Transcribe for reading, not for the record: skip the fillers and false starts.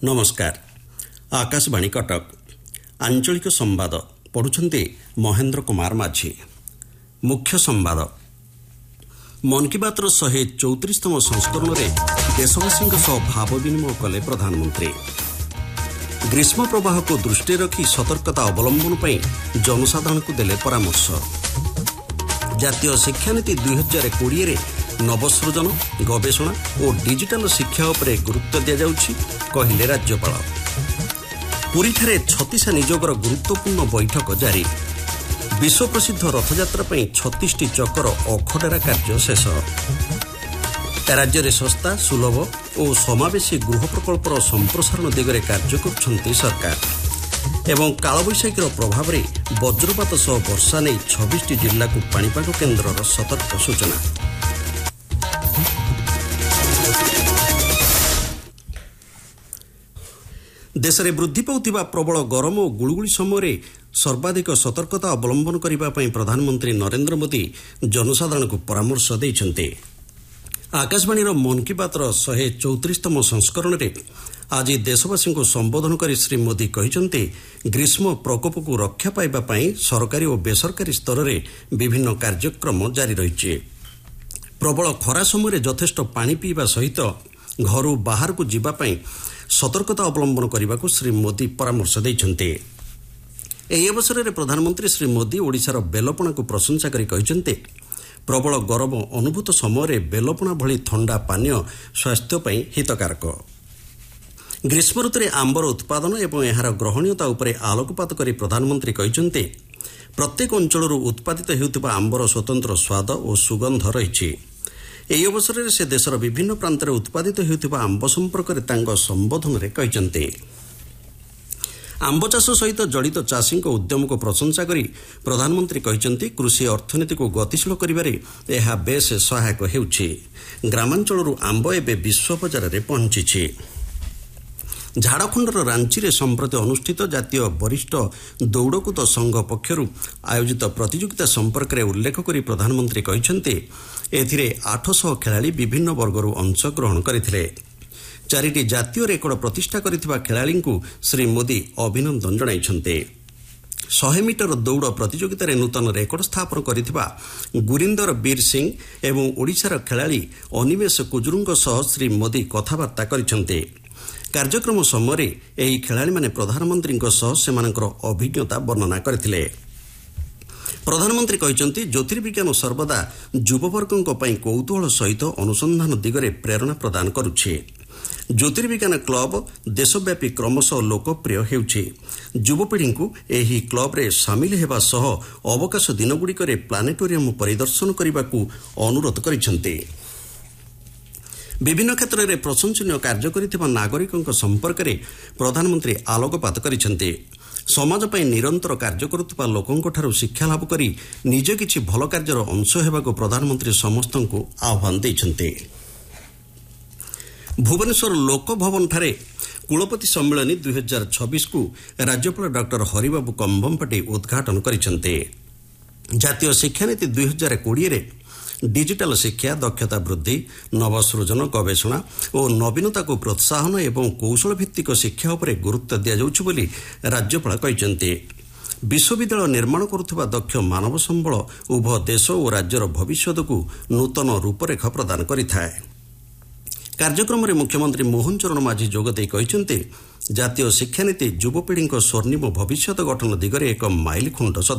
नमस्कार। आकाशवाणी कटक आंचलिक संवाद पढ़ुछन्ते महेन्द्र कुमार माझी। मुख्य संवाद मन की बात 134तम संस्करण में देशवासी भाव विनिमय कले प्रधानमंत्री। ग्रीष्म प्रवाह को दृष्टि रखी सतर्कता अवलंबन पर जनसाधारण को देले परामर्श। जातीय शिक्षानीति 2020 नवसृजन गवेषणा और डिजिटल शिक्षा उपरे गुरुत्व दिया जाउछि कहिले राज्यपाल। पुरी ठारे 36 नियोगर गुरुत्वपूर्ण बैठक जारी। विश्व प्रसिद्ध रथयात्रा पर 36टी चकर अखडेरा कार्य शेष। राज्य में सस्ता सुलभ और समावेशी गृह प्रकल्पर संप्रसारण दिगरे कार्य करुछन्ति सरकार। एवं कालबैशाखीर प्रभाव में वज्रपात सह वर्षा नहीं 26टी जिला को पाणीपाग केन्द्र सतर्क सूचना। देश में वृद्धि पाउथिबा प्रबल गरम और गुळुगुळी समय सर्वाधिक सतर्कता अवलंबन करने प्रधानमंत्री नरेंद्र मोदी जनसाधारण को परामर्श देइछन्ते। आकाशवाणी मन की बात 134तम संस्करण में आज देशवासी को संबोधन कर श्री मोदी कहते ग्रीष्म प्रकोप को रक्षा पाइबापी सरकारी और बेसरकारी स्तर में विभिन्न कार्यक्रम जारी रही। प्रबल खरा समय यथेष्ट पानी पीवा सहित घर बाहर को जीवाई सतर्कता अवलंबन करने को श्री मोदी परामर्श देइछन्ते। एही अवसर में प्रधानमंत्री श्री मोदी ओडिशार बेलपणा को प्रशंसा करी कहते प्रबल गरम अनुभूत समय बेलपणा भली ठंडा पानीय स्वास्थ्य हितकारक। ग्रीष्म ऋतु में आंबर उत्पादन एवं यार ग्रहणीयता उपरे आलोकपात करी प्रधानमंत्री कहते प्रत्येक अंचल उत्पादित हेउथिबा आंबर स्वतंत्र स्वाद और सुगंध रही। ଏହି ଅବସରରେ ସେ ଦେଶର ବିଭିନ୍ନ ପ୍ରାନ୍ତରେ ଉତ୍ପାଦିତ ହେଉଥିବା ଆମ୍ବ ସମ୍ପର୍କରେ ତାଙ୍କ ସମ୍ବୋଧନରେ କହିଛନ୍ତି। ଆମ୍ବ ଚାଷ ସହିତ ଜଡ଼ିତ ଚାଷୀଙ୍କ ଉଦ୍ୟମକୁ ପ୍ରଶଂସା କରି ପ୍ରଧାନମନ୍ତ୍ରୀ କହିଛନ୍ତି କୃଷି ଅର୍ଥନୀତିକୁ ଗତିଶୀଳ କରିବାରେ ଏହା ବେଶ୍ ସହାୟକ ହେଉଛି। ଗ୍ରାମାଞ୍ଚଳରୁ ଆମ୍ବ ଏବେ ବିଶ୍ୱ ବଜାରରେ ପହଞ୍ଚିଛି। ଝାଡ଼ଖଣ୍ଡର ରାଞ୍ଚିରେ ସମ୍ପ୍ରତି ଅନୁଷ୍ଠିତ ଜାତୀୟ ବରିଷ୍ଠ ଦୌଡ଼କୁଦ ସଂଘ ପକ୍ଷରୁ ଆୟୋଜିତ ପ୍ରତିଯୋଗିତା ସମ୍ପର୍କରେ ଉଲ୍ଲେଖ କରି ପ୍ରଧାନମନ୍ତ୍ରୀ କହିଛନ୍ତି ଏଥିରେ 800 ଖେଳାଳି ବିଭିନ୍ନ ବର୍ଗରୁ ଅଂଶଗ୍ରହଣ କରିଥିଲେ। 4ଟି ଜାତୀୟ ରେକର୍ଡ ପ୍ରତିଷ୍ଠା କରିଥିବା ଖେଳାଳିଙ୍କୁ ଶ୍ରୀ ମୋଦି ଅଭିନନ୍ଦନ ଜଣାଇଛନ୍ତି। 100 ମିଟର ଦୌଡ଼ ପ୍ରତିଯୋଗିତାରେ ନୂତନ ରେକର୍ଡ ସ୍ଥାପନ କରିଥିବା ଗୁରିନ୍ଦର ବୀର ସିଂ ଏବଂ ଓଡ଼ିଶାର ଖେଳାଳି ଅନିମେଷ କୁଜୁରୁଙ୍କ ସହ ଶ୍ରୀ ମୋଦି କଥାବାର୍ତ୍ତା କରିଛନ୍ତି। କାର୍ଯ୍ୟକ୍ରମ ସମୟରେ ଏହି ଖେଳାଳିମାନେ ପ୍ରଧାନମନ୍ତ୍ରୀଙ୍କ ସହ ସେମାନଙ୍କର ଅଭିଜ୍ଞତା ବର୍ଣ୍ଣନା କରିଥିଲେ। ପ୍ରଧାନମନ୍ତ୍ରୀ କହିଛନ୍ତି ଜ୍ୟୋତିର୍ବିଜ୍ଞାନ ସର୍ବଦା ଯୁବବର୍ଗଙ୍କ ପାଇଁ କୌତୂହଳ ସହିତ ଅନୁସନ୍ଧାନ ଦିଗରେ ପ୍ରେରଣା ପ୍ରଦାନ କରୁଛି। ଜ୍ୟୋତିର୍ବିଜ୍ଞାନ କ୍ଲବ ଦେଶବ୍ୟାପୀ କ୍ରମଶଃ ଲୋକପ୍ରିୟ ହେଉଛି। ଯୁବପିଢ଼ିଙ୍କୁ ଏହି କ୍ଲବରେ ସାମିଲ ହେବା ସହ ଅବକାଶ ଦିନଗୁଡ଼ିକରେ ପ୍ଲାନେଟୋରିୟମ ପରିଦର୍ଶନ କରିବାକୁ ଅନୁରୋଧ କରିଛନ୍ତି। ବିଭିନ୍ନ କ୍ଷେତ୍ରରେ ପ୍ରଶଂସନୀୟ କାର୍ଯ୍ୟ କରିଥିବା ନାଗରିକଙ୍କ ସମ୍ପର୍କରେ ପ୍ରଧାନମନ୍ତ୍ରୀ ଆଲୋକପାତ କରିଛନ୍ତି। ସମାଜ ପାଇଁ ନିରନ୍ତର କାର୍ଯ୍ୟ କରୁଥିବା ଲୋକଙ୍କଠାରୁ ଶିକ୍ଷା ଲାଭ କରି ନିଜେ କିଛି ଭଲ କାର୍ଯ୍ୟର ଅଂଶ ହେବାକୁ ପ୍ରଧାନମନ୍ତ୍ରୀ ସମସ୍ତଙ୍କୁ ଆହ୍ୱାନ ଦେଇଛନ୍ତି। ଭୁବନେଶ୍ୱର ଲୋକଭବନଠାରେ କୁଳପତି ସମ୍ମିଳନୀ 2026କୁ ରାଜ୍ୟପାଳ ଡକ୍ଟର ହରିବାବୁ କମ୍ଭମପାଟି ଉଦ୍ଘାଟନ କରିଛନ୍ତି। ଜାତୀୟ ଶିକ୍ଷାନୀତି 2020ରେ डिजिटल शिक्षा दक्षता वृद्धि नवसृजन गवेषणा और नवीनता को प्रोत्साहन एवं कौशल भित्तिक शिक्षा उपरे गुरुत्व दिया जाउछि बोली राज्यपाल कहते विश्वविद्यालय निर्माण करुवा दक्ष मानव संबल उभय देश और राज्यर भविष्य को नूतन रूपरेखा प्रदान करिथाए। कार्यक्रम में मुख्यमंत्री मोहन चरण माझी जोगदे कहते जातीय शिक्षानीति युवपीढ़ी स्वर्णिम भविष्य गठन दिगरे एक माइल खुंट